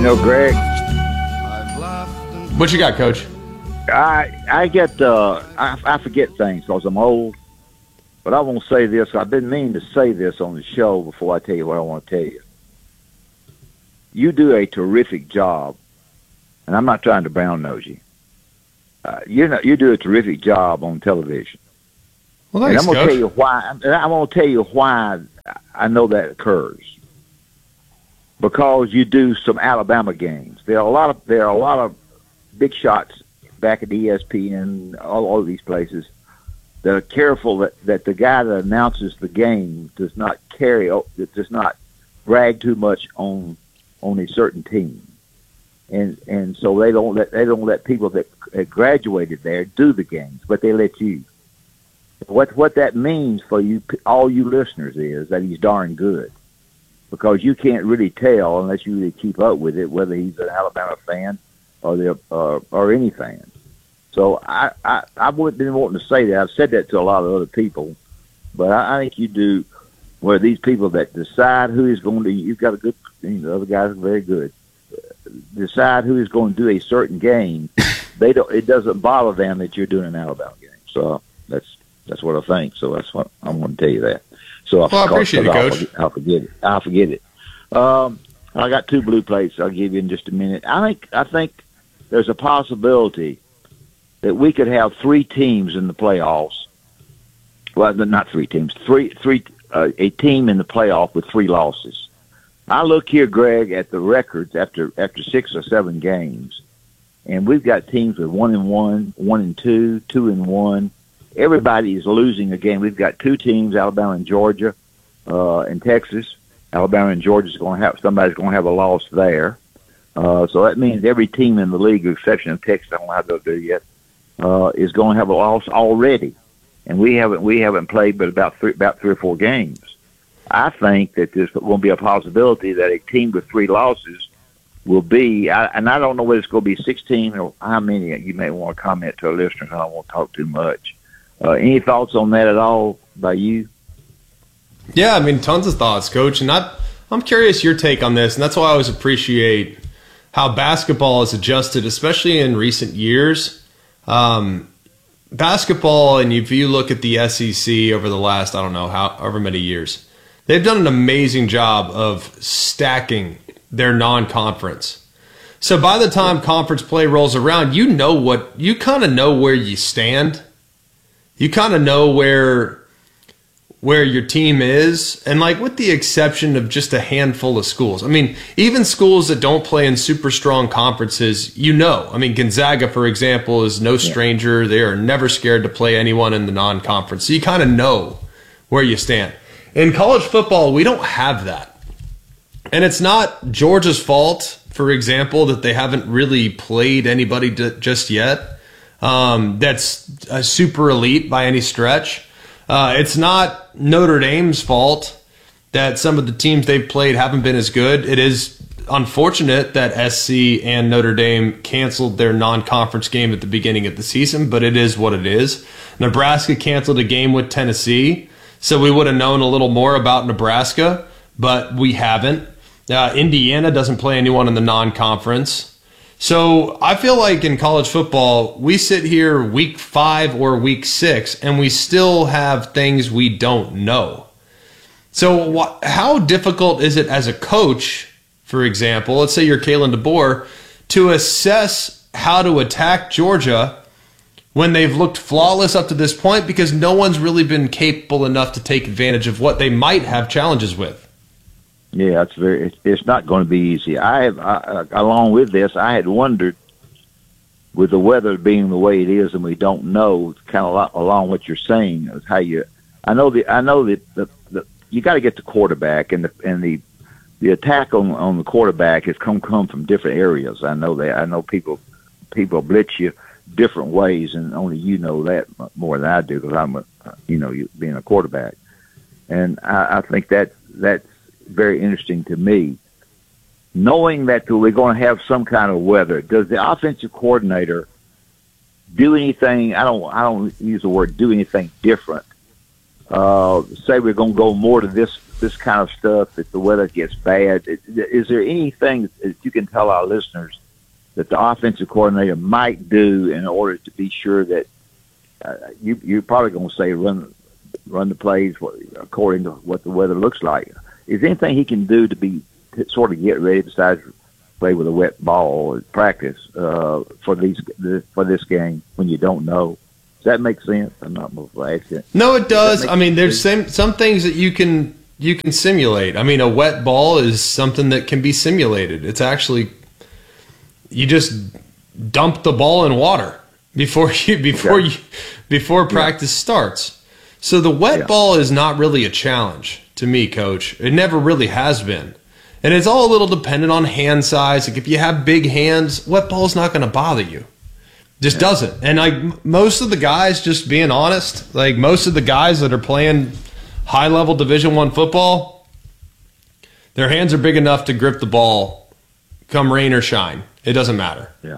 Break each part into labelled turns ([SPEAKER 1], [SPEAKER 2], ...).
[SPEAKER 1] Greg,
[SPEAKER 2] What you got, Coach?
[SPEAKER 1] I forget things because I'm old, but I won't say this. I've been meaning to say this on the show before I tell you what I want to tell you. You do a terrific job, and I'm not trying to brown nose you. You do a terrific job on television.
[SPEAKER 2] Well, thanks,
[SPEAKER 1] and I'm going
[SPEAKER 2] Coach.
[SPEAKER 1] to tell you why. I'm going to tell you why I know that occurs. Because you do some Alabama games. There are a lot of big shots back at ESPN, all of these places, that are careful that the guy that announces the game does not brag too much on a certain team, and so they don't let people that graduated there do the games, but they let you. What that means for you, all you listeners, is that he's darn good. Because you can't really tell unless you really keep up with it whether he's an Alabama fan or any fan. So I wouldn't been wanting to say that. I've said that to a lot of other people, but I think you do. Where these people that decide who is going to, you've got a good. The other guys are very good. Decide who is going to do a certain game. They don't. It doesn't bother them that you're doing an Alabama game. So that's what I think. So that's what I'm going to tell you that. So
[SPEAKER 2] I appreciate it, Coach.
[SPEAKER 1] I'll forget it. I got 2 blue plates I'll give you in just a minute. I think there's a possibility that we could have 3 teams in the playoffs. Well, not 3 teams. A team in the playoff with 3 losses. I look here, Greg, at the records after 6 or 7 games, and we've got teams with 1-1, 1-2, 2-1. Everybody is losing a game. We've got 2 teams, Alabama and Georgia, and Texas. Alabama and Georgia's going to have somebody's going to have a loss there. So that means every team in the league, with the exception of Texas, I don't know how they'll do yet, is going to have a loss already. And we haven't played but about 3 or 4 games. I think that there's going to be a possibility that a team with 3 losses will be, and I don't know whether it's going to be 16 or how many. You may want to comment to our listeners. I don't want to talk too much. Any thoughts on that at all by you?
[SPEAKER 2] Yeah, I mean, tons of thoughts, Coach. And I'm curious your take on this, and that's why I always appreciate how basketball has adjusted, especially in recent years. Basketball, and if you look at the SEC over the last, I don't know, however many years, they've done an amazing job of stacking their non-conference. So by the time conference play rolls around, you kind of know where you stand. You kind of know where your team is, and like with the exception of just a handful of schools. I mean, even schools that don't play in super strong conferences, I mean, Gonzaga, for example, is no stranger. They are never scared to play anyone in the non-conference. So you kind of know where you stand. In college football, we don't have that. And it's not Georgia's fault, for example, that they haven't really played anybody just yet. That's a super elite by any stretch. It's not Notre Dame's fault that some of the teams they've played haven't been as good. It is unfortunate that SC and Notre Dame canceled their non-conference game at the beginning of the season, but it is what it is. Nebraska canceled a game with Tennessee, so we would have known a little more about Nebraska, but we haven't. Indiana doesn't play anyone in the non-conference. So I feel like in college football, we sit here week 5 or week 6, and we still have things we don't know. So how difficult is it as a coach, for example, let's say you're Kalen DeBoer, to assess how to attack Georgia when they've looked flawless up to this point because no one's really been capable enough to take advantage of what they might have challenges with?
[SPEAKER 1] Yeah, it's not going to be easy. Along with this, I had wondered, with the weather being the way it is, and we don't know, kind of along what you're saying, is how you. I know that you got to get the quarterback, and the attack on the quarterback has come from different areas. I know that. I know people blitz you different ways, and only you know that more than I do because I'm being a quarterback, and I think that's very interesting to me. Knowing that we're going to have some kind of weather, does the offensive coordinator do anything? I don't use the word do anything different. Say we're going to go more to this this kind of stuff, if the weather gets bad, is there anything that you can tell our listeners that the offensive coordinator might do in order to be sure that you're probably going to say run the plays according to what the weather looks like? Is there anything he can do to sort of get ready besides play with a wet ball at practice for this game when you don't know? Does that make sense? I'm not going to ask it.
[SPEAKER 2] No, it does. I mean, there's some things that you can simulate. I mean, a wet ball is something that can be simulated. It's actually, you just dump the ball in water before practice starts. So the wet ball is not really a challenge to me, Coach. It never really has been. And it's all a little dependent on hand size. Like if you have big hands, wet ball's not going to bother you. Just doesn't. And like most of the guys, just being honest, like most of the guys that are playing high-level Division I football, their hands are big enough to grip the ball come rain or shine. It doesn't matter.
[SPEAKER 1] Yeah.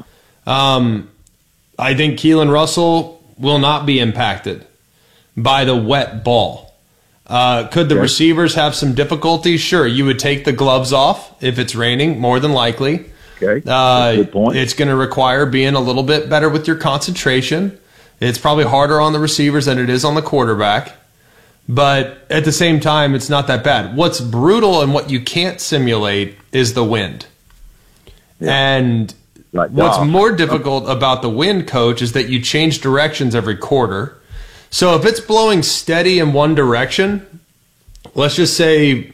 [SPEAKER 2] I think Keelan Russell will not be impacted by the wet ball. Could the receivers have some difficulties? Sure. You would take the gloves off if it's raining, more than likely.
[SPEAKER 1] Okay. Good point.
[SPEAKER 2] It's going to require being a little bit better with your concentration. It's probably harder on the receivers than it is on the quarterback. But at the same time, it's not that bad. What's brutal and what you can't simulate is the wind. Yeah. And what's more difficult about the wind, Coach, is that you change directions every quarter. So if it's blowing steady in one direction, let's just say,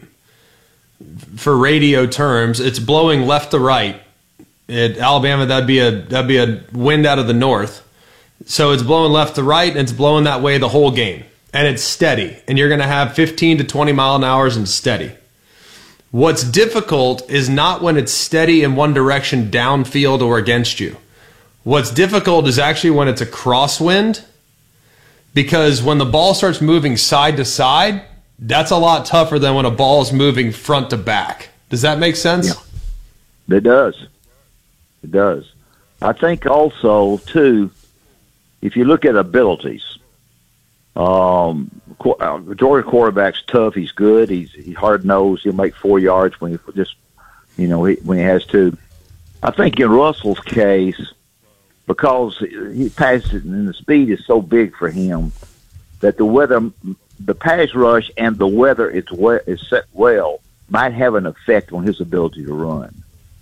[SPEAKER 2] for radio terms, it's blowing left to right. At Alabama, that'd be a wind out of the north. So it's blowing left to right, and it's blowing that way the whole game. And it's steady. And you're going to have 15 to 20 mile an hour and steady. What's difficult is not when it's steady in one direction downfield or against you. What's difficult is actually when it's a crosswind, because when the ball starts moving side to side, that's a lot tougher than when a ball is moving front to back. Does that make sense?
[SPEAKER 1] Yeah. It does. It does. I think also, too, if you look at abilities, Georgia quarterback's tough. He's good. He's hard-nosed. He'll make 4 yards when he has to. I think in Russell's case, because he passes it and the speed is so big for him, that the pass rush and the weather is set well might have an effect on his ability to run.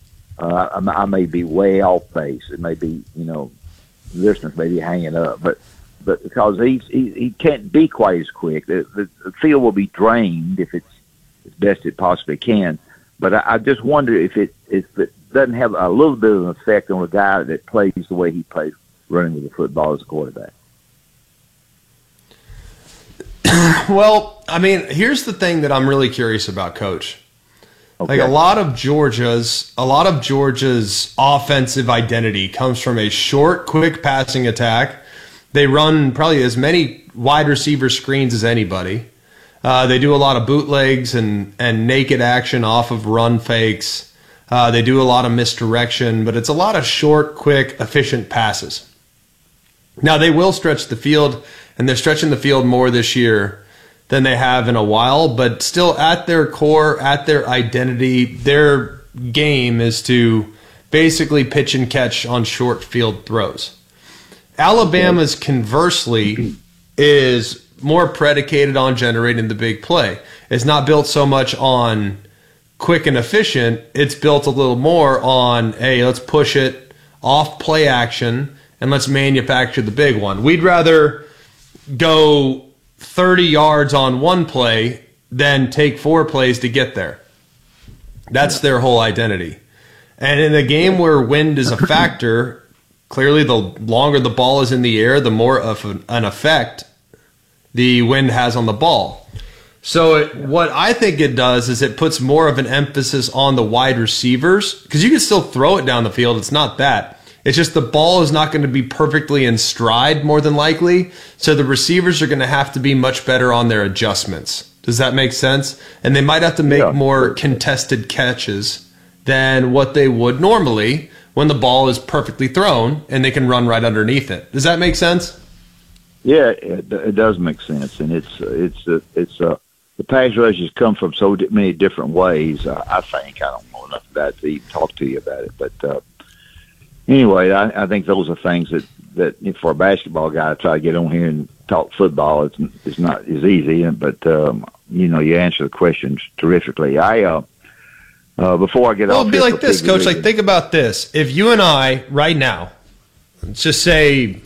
[SPEAKER 1] I may be way off base. It may be, listeners may be hanging up, but because he can't be quite as quick, the field will be drained if it's as best it possibly can. But I just wonder if it doesn't have a little bit of an effect on a guy that plays the way he plays, running with the football as a quarterback.
[SPEAKER 2] Well, I mean, here's the thing that I'm really curious about, Coach. Okay. Like a lot of Georgia's offensive identity comes from a short, quick passing attack. They run probably as many wide receiver screens as anybody. They do a lot of bootlegs and naked action off of run fakes. They do a lot of misdirection, but it's a lot of short, quick, efficient passes. Now, they will stretch the field, and they're stretching the field more this year than they have in a while, but still at their core, at their identity, their game is to basically pitch and catch on short field throws. Alabama's, conversely, is more predicated on generating the big play. It's not built so much on quick and efficient. It's built a little more on, hey, let's push it off play action and let's manufacture the big one. We'd rather go 30 yards on one play than take 4 plays to get there. That's their whole identity. And in a game where wind is a factor, clearly the longer the ball is in the air, the more of an effect the wind has on the ball. So what I think it does is it puts more of an emphasis on the wide receivers, because you can still throw it down the field. It's not that. It's just the ball is not going to be perfectly in stride, more than likely. So the receivers are going to have to be much better on their adjustments. Does that make sense? And they might have to make more contested catches than what they would normally when the ball is perfectly thrown and they can run right underneath it. Does that make sense?
[SPEAKER 1] Yeah, it does make sense, and it's the pass rushes come from so many different ways. I think I don't know enough about it to even talk to you about it, but anyway, I think those are things that for a basketball guy to try to get on here and talk football, it's not as easy. But you answer the questions terrifically. Before I get off,
[SPEAKER 2] it'd be like this, Coach. Like, think about this: if you and I right now, let's just say,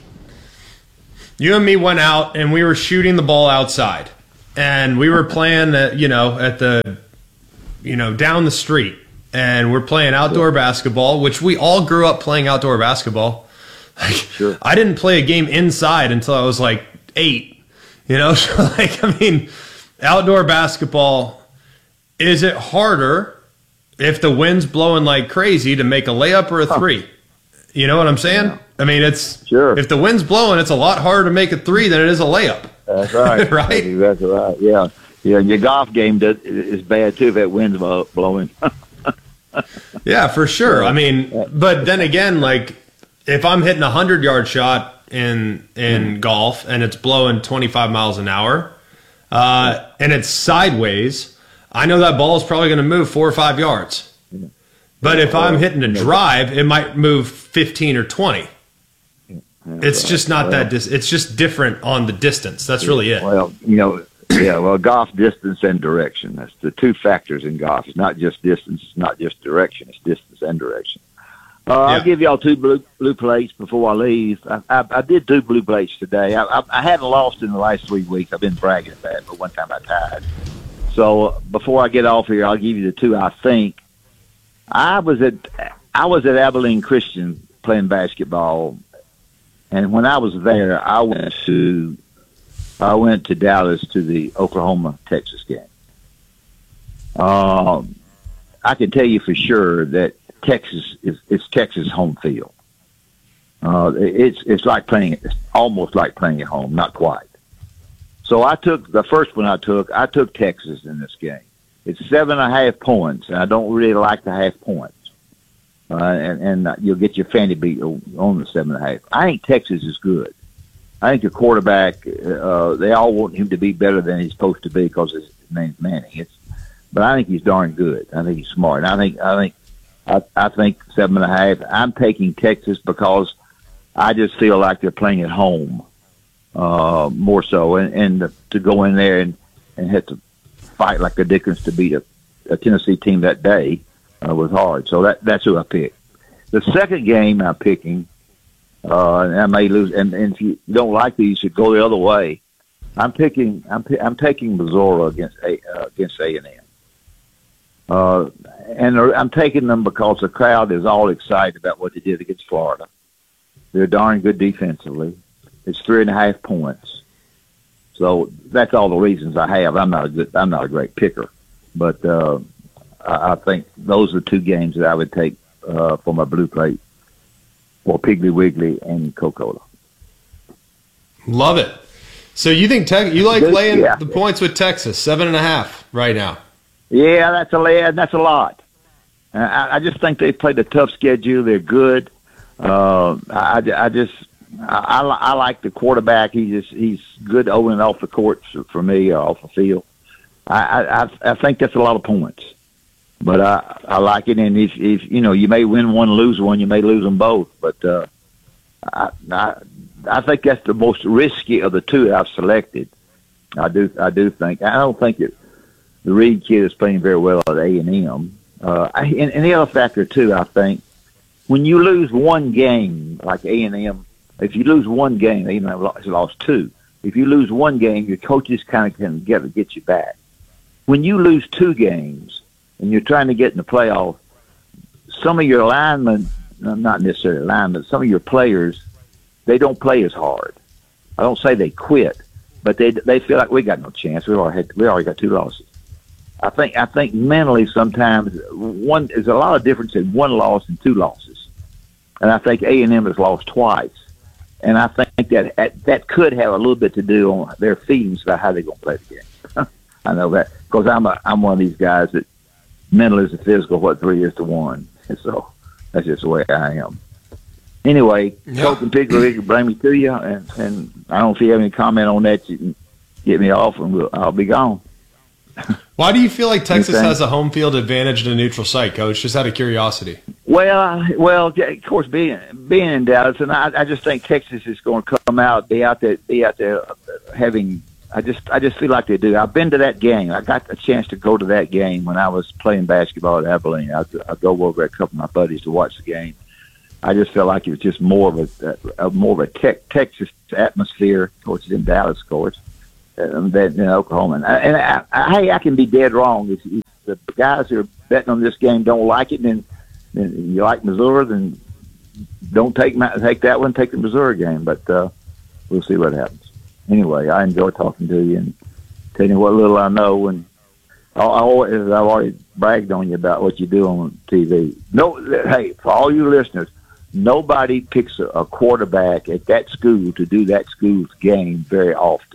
[SPEAKER 2] you and me went out and we were shooting the ball outside, and we were playing at the down the street, and we're playing outdoor basketball, which we all grew up playing outdoor basketball. Like,
[SPEAKER 1] sure.
[SPEAKER 2] I didn't play a game inside until I was like 8. So like, I mean, outdoor basketball, is it harder if the wind's blowing like crazy to make a layup or a three? You know what I'm saying? Yeah. I mean, it's
[SPEAKER 1] sure.
[SPEAKER 2] If the wind's blowing, it's a lot harder to make a three than it is a layup.
[SPEAKER 1] That's right.
[SPEAKER 2] Right?
[SPEAKER 1] That's exactly right. Yeah. Yeah. Your golf game is bad too if that wind's blowing.
[SPEAKER 2] Yeah, for sure. I mean, but then again, like, if I'm hitting a 100-yard shot in golf and it's blowing 25 miles an hour, and it's sideways, I know that ball is probably going to move 4 or 5 yards. But if I'm hitting a drive, it might move 15 or 20. It's just not that. It's just different on the distance. That's really it.
[SPEAKER 1] Well, golf distance and direction. That's the two factors in golf. It's not just distance. It's not just direction. It's distance and direction. I'll give y'all 2 blue plates before I leave. I did 2 blue plates today. I hadn't lost in the last 3 weeks. I've been bragging about it, but one time I tied. So before I get off here, I'll give you the 2 I think. I was at Abilene Christian playing basketball, and when I was there, I went to Dallas to the Oklahoma-Texas game. I can tell you for sure that Texas is Texas home field. It's like it's almost like playing at home, not quite. So I took the first one. I took Texas in this game. It's 7.5 points, and I don't really like the half points. And you'll get your fanny beat on the 7.5. I think Texas is good. I think the quarterback, they all want him to be better than he's supposed to be because his name's Manning. But I think he's darn good. I think he's smart. And I think 7.5. I'm taking Texas because I just feel like they're playing at home more so, and to go in there and have to fight like the Dickens to beat a Tennessee team that day was hard. So that's who I picked. The second game I'm picking, and I may lose. And if you don't like these, you should go the other way. I'm taking Missouri against A&M. And I'm taking them because the crowd is all excited about what they did against Florida. They're darn good defensively. It's 3.5 points. So that's all the reasons I have. I'm not a great picker, but I think those are the 2 games that I would take for my blue plate for Piggly Wiggly and Coca-Cola.
[SPEAKER 2] Love it. So you think you like laying the points with Texas, 7.5 right now?
[SPEAKER 1] Yeah, that's a lot. I just think they played a tough schedule. They're good. I like the quarterback. He's good on and off the court for me, off the field. I think that's a lot of points, but I like it. And if you may win one, lose one, you may lose them both. But I think that's the most risky of the 2 that I've selected. I do think. I don't think that the Reed kid is playing very well at A&M. And the other factor too, I think, when you lose one game like A&M, if you lose one game, A&M has lost 2. If you lose one game, your coaches kind of can get you back. When you lose 2 games and you're trying to get in the playoff, some of your linemen, not necessarily linemen, some of your players, they don't play as hard. I don't say they quit, but they feel like we got no chance. We already got 2 losses. I think mentally sometimes there's a lot of difference in 1 loss and 2 losses, and I think A&M has lost twice, and I think that could have a little bit to do on their feelings about how they're going to play the game. I know that because I'm one of these guys that mental is the physical, what 3 is to 1, and so that's just the way I am. Anyway, Coke and Piggly will bring me to you, and I don't know if you have any comment on that. You can get me off, and I'll be gone.
[SPEAKER 2] Why do you feel like Texas
[SPEAKER 1] think?
[SPEAKER 2] has a home field advantage in a neutral site, Coach? Just out of curiosity.
[SPEAKER 1] Well, of course, being in Dallas, and I just think Texas is going to come out, be out there having. I just feel like they do. I've been to that game. I got a chance to go to that game when I was playing basketball at Abilene. I drove over with a couple of my buddies to watch the game. I just felt like it was just more of a Texas atmosphere. Of course, it's in Dallas, of course, than in Oklahoma. And I can be dead wrong. If the guys who are betting on this game don't like it, then you like Missouri, then don't take that one. Take the Missouri game, but we'll see what happens. Anyway, I enjoy talking to you and telling you what little I know, and I've already bragged on you about what you do on TV. No, hey, for all you listeners, nobody picks a quarterback at that school to do that school's game very often,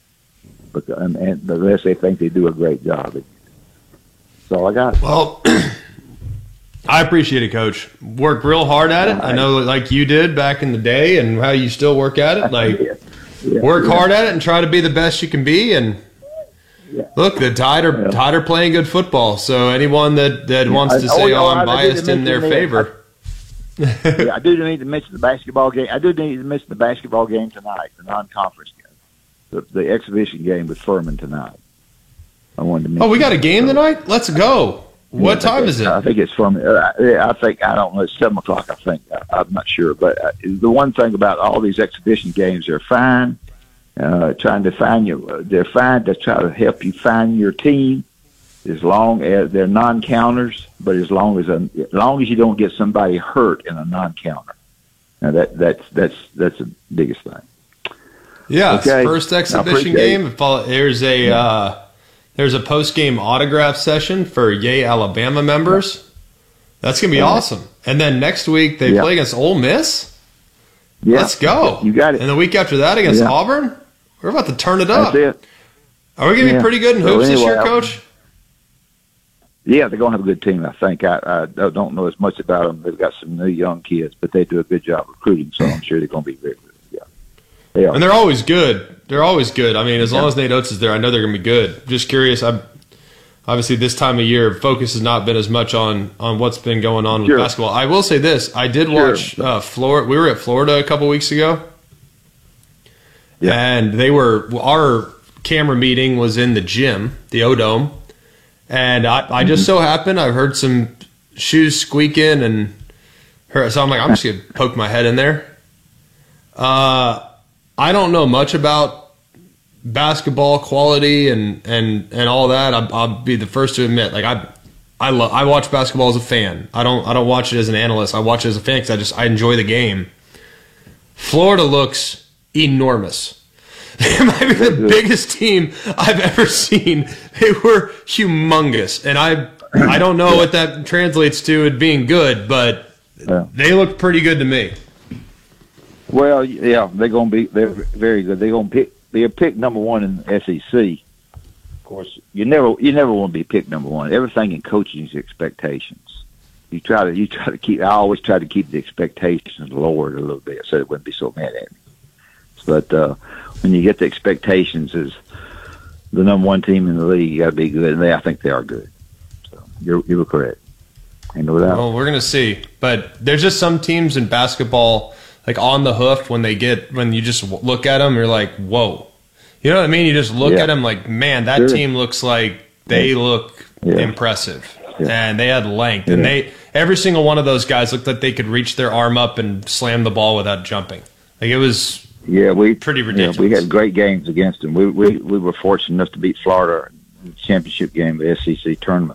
[SPEAKER 1] unless they think they do a great job. That's all I got.
[SPEAKER 2] Well, I appreciate it, Coach. Work real hard at it. I know, like you did back in the day, and how you still work at it. Like. Work hard at it and try to be the best you can be. And look, the Tide are playing good football. So anyone that wants to say, I'm biased in their favor.
[SPEAKER 1] I do need to mention the basketball game. I do need to mention the basketball game tonight, the non-conference game, the exhibition game with Furman tonight. I wanted to mention.
[SPEAKER 2] Oh, we got a game tonight? Let's go. What time is it?
[SPEAKER 1] I think it's Furman. I don't know. It's 7:00. I think. I'm not sure. But the one thing about all these exhibition games, they're fine. Trying to find you. They're fine to try to help you find your team. As long as they're non-counters, but as long as you don't get somebody hurt in a non-counter. Now that's the biggest thing.
[SPEAKER 2] Yeah,
[SPEAKER 1] okay.
[SPEAKER 2] It's first exhibition game. There's a post-game autograph session for Yay Alabama members. That's going to be awesome. And then next week they play against Ole Miss.
[SPEAKER 1] Yeah.
[SPEAKER 2] Let's go.
[SPEAKER 1] You got it.
[SPEAKER 2] And the week after that against Auburn, we're about to turn it up.
[SPEAKER 1] That's it.
[SPEAKER 2] Are we going to be pretty good in hoops this year, Coach?
[SPEAKER 1] Yeah, they're going to have a good team, I think. I don't know as much about them. They've got some new young kids, but they do a good job recruiting, so I'm sure they're going to be very good. Yeah. They are.
[SPEAKER 2] And they're always good. They're always good. I mean, as long as Nate Oates is there, I know they're going to be good. Just curious. Obviously, this time of year, focus has not been as much on what's been going on with basketball. I will say this. I did watch Florida. We were at Florida a couple weeks ago. Yeah. And our camera meeting was in the gym, the O-Dome. And I just so happened, I heard some shoes squeaking, and so I'm like, I'm just going to poke my head in there. I don't know much about basketball quality and all that. I'll be the first to admit, like I watch basketball as a fan. I don't watch it as an analyst. I watch it as a fan because I enjoy the game. Florida looks enormous. They might be the biggest team I've ever seen. They were humongous, and I don't know what that translates to it being good, but they look pretty good to me.
[SPEAKER 1] Well, yeah, they're very good. They're picked number one in the SEC. Of course, you never want to be picked number one. Everything in coaching is expectations. You try to keep. I always try to keep the expectations lowered a little bit so they wouldn't be so mad at me. But when you get the expectations as the number one team in the league, you got to be good, and I think they are good. So you were correct. Ain't no doubt.
[SPEAKER 2] Well, we're gonna see, but there's just some teams in basketball, like on the hoof, when you just look at them, you're like, whoa. You know what I mean? You just look at them like, man, that team looks like they look impressive. Yeah. And they had length. Yeah. And every single one of those guys looked like they could reach their arm up and slam the ball without jumping. Like, it was pretty ridiculous.
[SPEAKER 1] Yeah, we had great games against them. We were fortunate enough to beat Florida in the championship game of the SEC tournament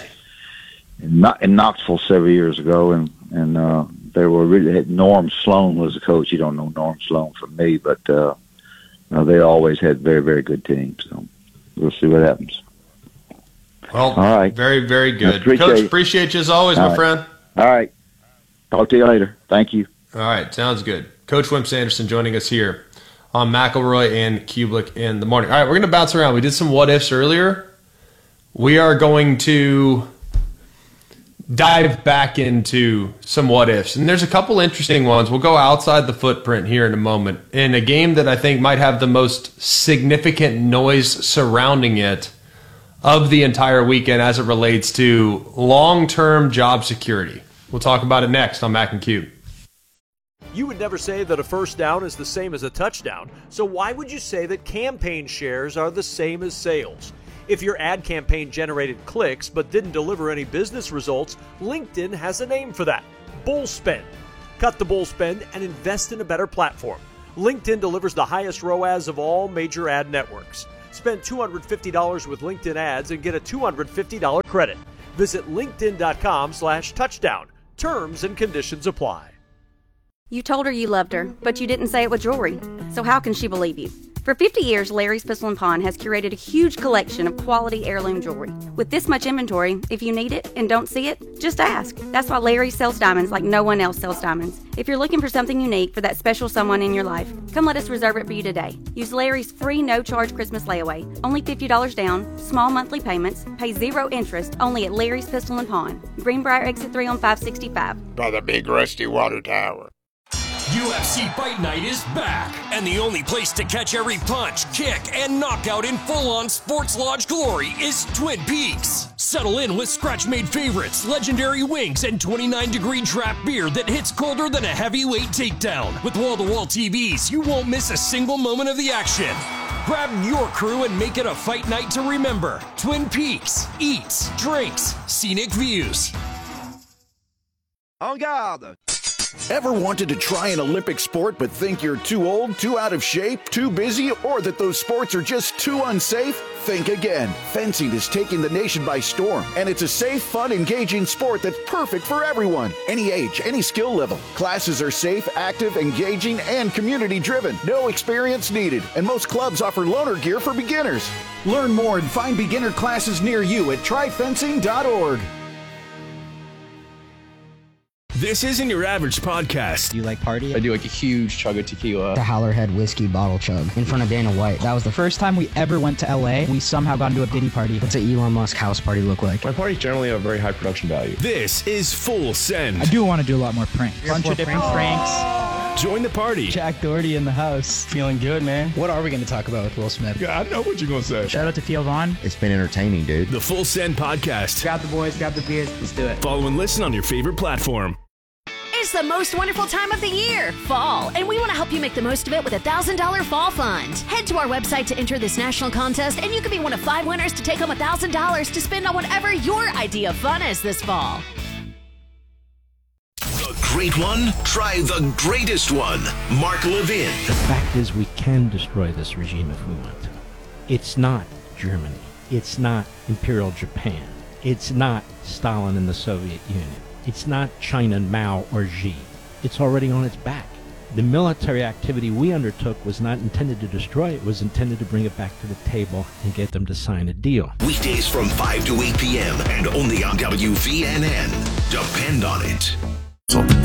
[SPEAKER 1] in Knoxville several years ago. And they were really. Norm Sloan was the coach. You don't know Norm Sloan from me, but they always had very, very good teams. So we'll see what happens.
[SPEAKER 2] Well, all right. Very, very good. Coach, appreciate you as always, my friend.
[SPEAKER 1] All right. Talk to you later. Thank you.
[SPEAKER 2] All right. Sounds good. Coach Wimp Sanderson joining us here on McElroy and Kublik in the morning. All right, we're going to bounce around. We did some what-ifs earlier. We are going to dive back into some what-ifs. And there's a couple interesting ones. We'll go outside the footprint here in a moment. In a game that I think might have the most significant noise surrounding it of the entire weekend as it relates to long-term job security. We'll talk about it next on Mac and Cube.
[SPEAKER 3] You would never say that a first down is the same as a touchdown, so why would you say that campaign shares are the same as sales? If your ad campaign generated clicks but didn't deliver any business results, LinkedIn has a name for that: bull spend. Cut the bull spend and invest in a better platform. LinkedIn delivers the highest ROAS of all major ad networks. Spend $250 with LinkedIn ads and get a $250 credit. Visit linkedin.com/touchdown. Terms and conditions apply.
[SPEAKER 4] You told her you loved her, but you didn't say it with jewelry. So how can she believe you? For 50 years, Larry's Pistol & Pawn has curated a huge collection of quality heirloom jewelry. With this much inventory, if you need it and don't see it, just ask. That's why Larry sells diamonds like no one else sells diamonds. If you're looking for something unique for that special someone in your life, come let us reserve it for you today. Use Larry's free no-charge Christmas layaway. Only $50 down, small monthly payments, pay 0 interest, only at Larry's Pistol & Pawn. Greenbrier Exit 3 on 565.
[SPEAKER 5] By the big rusty water tower.
[SPEAKER 6] UFC Fight Night is back, and the only place to catch every punch, kick, and knockout in full-on Sports Lodge glory is Twin Peaks. Settle in with scratch-made favorites, legendary wings, and 29-degree draft beer that hits colder than a heavyweight takedown. With wall-to-wall TVs, you won't miss a single moment of the action. Grab your crew and make it a fight night to remember. Twin Peaks. Eats, drinks, scenic views.
[SPEAKER 7] En garde!
[SPEAKER 5] Ever wanted to try an Olympic sport but think you're too old, too out of shape, too busy, or that those sports are just too unsafe? Think again. Fencing is taking the nation by storm, and it's a safe, fun, engaging sport that's perfect for everyone. Any age, any skill level. Classes are safe, active, engaging, and community-driven. No experience needed, and most clubs offer loaner gear for beginners. Learn more and find beginner classes near you at tryfencing.org.
[SPEAKER 6] This isn't your average podcast.
[SPEAKER 8] Do you like party?
[SPEAKER 9] I do like a huge chug of tequila.
[SPEAKER 8] The Howlerhead whiskey bottle chug in front of Dana White. That was the first time we ever went to LA. We somehow got into a Diddy party. What's an Elon Musk house party look like?
[SPEAKER 9] My parties generally have very high production value.
[SPEAKER 6] This is Full Send.
[SPEAKER 10] I do want to do a lot more pranks. Bunch of different pranks.
[SPEAKER 6] Join the party.
[SPEAKER 10] Jack Doherty in the house. Feeling good, man.
[SPEAKER 8] What are we going to talk about with Will Smith?
[SPEAKER 9] Yeah, I know what you're going to say.
[SPEAKER 10] Shout out to Theo Vaughn.
[SPEAKER 8] It's been entertaining, dude.
[SPEAKER 6] The Full Send podcast.
[SPEAKER 10] Grab the boys, grab the beers. Let's do it.
[SPEAKER 6] Follow and listen on your favorite platform.
[SPEAKER 11] It's the most wonderful time of the year, fall, and we want to help you make the most of it with a $1,000 fall fund. Head to our website to enter this national contest, and you could be one of 5 winners to take home $1,000 to spend on whatever your idea of fun is this fall.
[SPEAKER 12] The great one? Try the greatest one. Mark Levin.
[SPEAKER 13] The fact is we can destroy this regime if we want to. It's not Germany. It's not Imperial Japan. It's not Stalin and the Soviet Union. It's not China, Mao, or Xi. It's already on its back. The military activity we undertook was not intended to destroy it. It was intended to bring it back to the table and get them to sign a deal.
[SPEAKER 12] Weekdays from 5 to 8 p.m. and only on WVNN. Depend on it.